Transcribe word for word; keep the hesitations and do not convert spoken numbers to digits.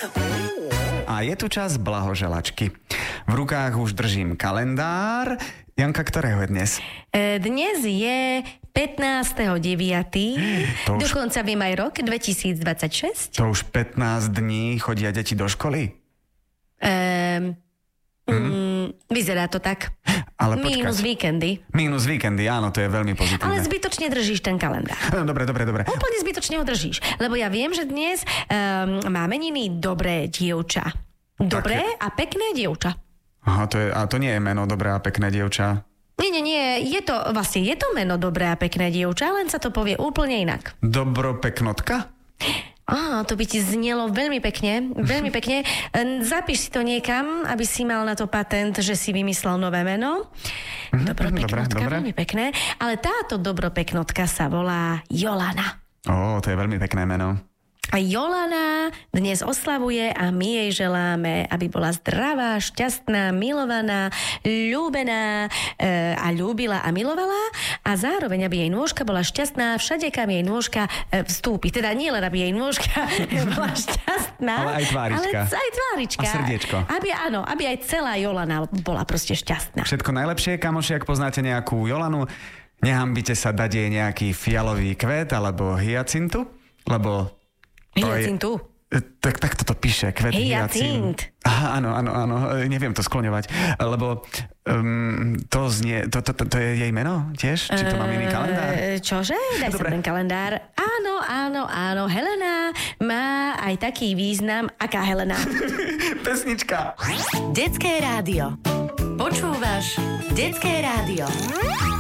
A je tu čas blahoželačky. V rukách už držím kalendár. Janka, ktorého je dnes? E, dnes je pätnásteho deviateho To už- Dokonca viem aj rok, dvetisícdvadsaťšesť. To už pätnásť dní chodia deti do školy? Ehm, mm, vyzerá to tak. Ale Mínus počkať. víkendy. Mínus víkendy, áno, to je veľmi pozitívne. Ale zbytočne držíš ten kalendár. No, dobre, dobre, dobre. Úplne zbytočne ho držíš. Lebo ja viem, že dnes um, má meniny dobré dievča. Dobré Také- a pekné dievča. Aha, to je, a to nie je meno dobré a pekné dievča. Nie, nie, nie. Je to, vlastne je to meno dobré a pekné dievča, len sa to povie úplne inak. Dobropeknotka? Á, to by ti znelo veľmi pekne, veľmi pekne. E, Zapíš si to niekam, aby si mal na to patent, že si vymyslel nové meno. Dobropeknotka, dobre, dobre. veľmi pekné. Ale táto dobropeknotka sa volá Jolana. Ó, to je veľmi pekné meno. A Jolana dnes oslavuje a my jej želáme, aby bola zdravá, šťastná, milovaná, ľúbená e, a ľúbila a milovala a zároveň, aby jej nôžka bola šťastná všade, kam jej nôžka e, vstúpi. Teda nie len, aby jej nôžka bola šťastná, Ale aj tvárička. ale aj tvárička. A srdiečko. Aby, áno, aby aj celá Jolana bola proste šťastná. Všetko najlepšie, kamoši, ak poznáte nejakú Jolanu, nehambite sa dať jej nejaký fialový kvet alebo hyacintu, lebo... to je- Hyacintu. Tak, tak toto píše, kvet Hyacint. hyacint. Aha, áno, áno, áno, e, neviem to skloňovať, lebo um, to znie, to, to, to, to je jej meno tiež? Či to mám iný kalendár? E, Čože? Daj Dobre. sa ten kalendár. Áno, áno, áno. Helena má aj taký význam. Aká Helena? Pesnička. Detské rádio. Počúvaš Detské rádio.